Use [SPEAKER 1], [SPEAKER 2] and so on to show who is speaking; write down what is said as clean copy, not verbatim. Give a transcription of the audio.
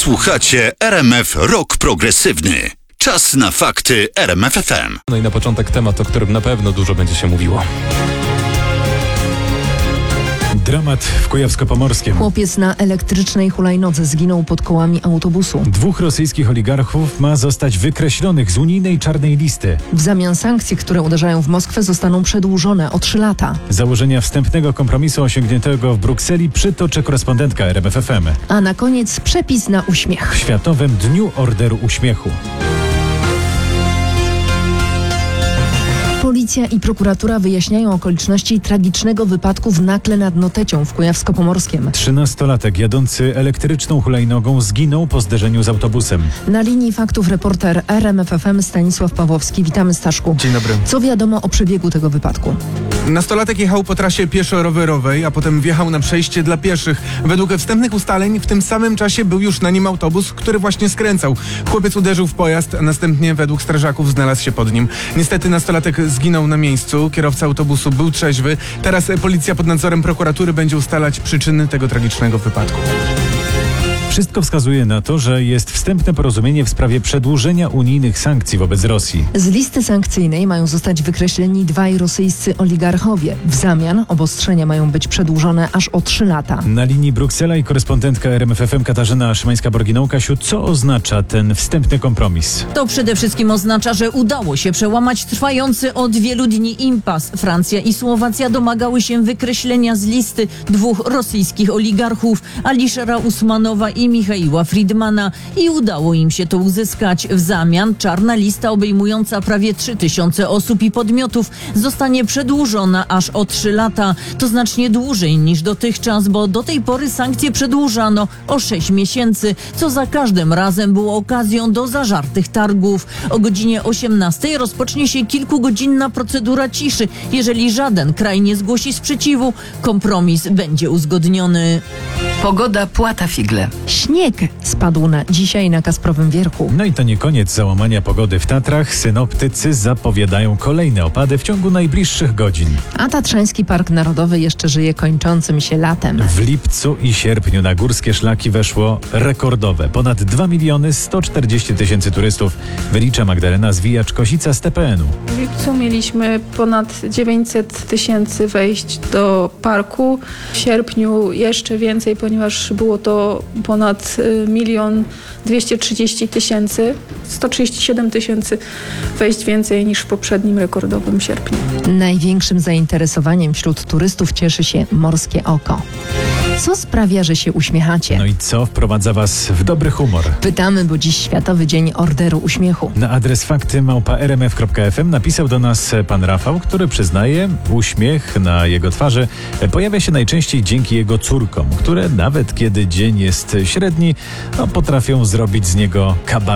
[SPEAKER 1] Słuchacie RMF Rock Progresywny. Czas na fakty RMF FM.
[SPEAKER 2] No i na początek temat, o którym na pewno dużo będzie się mówiło.
[SPEAKER 3] Dramat w Kujawsko-Pomorskiem.
[SPEAKER 4] Chłopiec na elektrycznej hulajnodze zginął pod kołami autobusu.
[SPEAKER 3] 2 rosyjskich oligarchów ma zostać wykreślonych z unijnej czarnej listy.
[SPEAKER 4] W zamian sankcje, które uderzają w Moskwę, zostaną przedłużone o 3 lata.
[SPEAKER 3] Założenia wstępnego kompromisu osiągniętego w Brukseli przytoczy korespondentka RMF FM.
[SPEAKER 4] A na koniec przepis na uśmiech.
[SPEAKER 3] W Światowym Dniu Orderu Uśmiechu.
[SPEAKER 4] Policja i prokuratura wyjaśniają okoliczności tragicznego wypadku w Nakle nad Notecią w Kujawsko-Pomorskim.
[SPEAKER 3] 13-latek jadący elektryczną hulajnogą zginął po zderzeniu z autobusem.
[SPEAKER 4] Na linii faktów reporter RMF FM Stanisław Pawłowski. Witamy, Staszku.
[SPEAKER 5] Dzień dobry.
[SPEAKER 4] Co wiadomo o przebiegu tego wypadku?
[SPEAKER 5] Nastolatek jechał po trasie pieszo-rowerowej, a potem wjechał na przejście dla pieszych. Według wstępnych ustaleń w tym samym czasie był już na nim autobus, który właśnie skręcał. Chłopiec uderzył w pojazd, a następnie według strażaków znalazł się pod nim. Niestety nastolatek zginął na miejscu. Kierowca autobusu był trzeźwy. Teraz policja pod nadzorem prokuratury będzie ustalać przyczyny tego tragicznego wypadku.
[SPEAKER 3] Wszystko wskazuje na to, że jest wstępne porozumienie w sprawie przedłużenia unijnych sankcji wobec Rosji.
[SPEAKER 4] Z listy sankcyjnej mają zostać wykreśleni 2 rosyjscy oligarchowie. W zamian obostrzenia mają być przedłużone aż o 3 lata.
[SPEAKER 3] Na linii Bruksela i korespondentka RMF FM Katarzyna Szymańska-Borginą. Kasiu, co oznacza ten wstępny kompromis?
[SPEAKER 6] To przede wszystkim oznacza, że udało się przełamać trwający od wielu dni impas. Francja i Słowacja domagały się wykreślenia z listy 2 rosyjskich oligarchów, Aliszera Usmanowa i Michaiła Friedmana, i udało im się to uzyskać. W zamian czarna lista obejmująca prawie 3000 osób i podmiotów zostanie przedłużona aż o 3 lata. To znacznie dłużej niż dotychczas, bo do tej pory sankcje przedłużano o 6 miesięcy, co za każdym razem było okazją do zażartych targów. O godzinie 18 rozpocznie się kilkugodzinna procedura ciszy. Jeżeli żaden kraj nie zgłosi sprzeciwu, kompromis będzie uzgodniony.
[SPEAKER 7] Pogoda płata figle.
[SPEAKER 4] Śnieg spadł dzisiaj na Kasprowym Wierchu.
[SPEAKER 3] No i to nie koniec załamania pogody w Tatrach. Synoptycy zapowiadają kolejne opady w ciągu najbliższych godzin.
[SPEAKER 4] A Tatrzański Park Narodowy jeszcze żyje kończącym się latem.
[SPEAKER 3] W lipcu i sierpniu na górskie szlaki weszło rekordowe. Ponad 2 140 000 turystów. Wylicza Magdalena Zwijacz-Kosica z TPN-u.
[SPEAKER 8] W lipcu mieliśmy ponad 900 000 wejść do parku. W sierpniu jeszcze więcej, ponieważ było to ponad 1 230 000, 137 000 wejść więcej niż w poprzednim rekordowym sierpniu.
[SPEAKER 4] Największym zainteresowaniem wśród turystów cieszy się Morskie Oko. Co sprawia, że się uśmiechacie?
[SPEAKER 3] No i co wprowadza Was w dobry humor?
[SPEAKER 4] Pytamy, bo dziś Światowy Dzień Orderu Uśmiechu.
[SPEAKER 3] Na adres fakty@rmf.fm napisał do nas pan Rafał, który przyznaje, uśmiech na jego twarzy pojawia się najczęściej dzięki jego córkom, które nawet kiedy dzień jest średni, potrafią zrobić z niego kabaret.